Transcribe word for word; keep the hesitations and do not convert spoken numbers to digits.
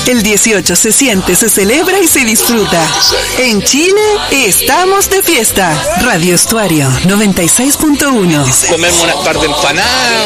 El dieciocho se siente, se celebra y se disfruta. En Chile estamos de fiesta. Radio Estuario noventa y seis punto uno. Comerme unas par de empanadas.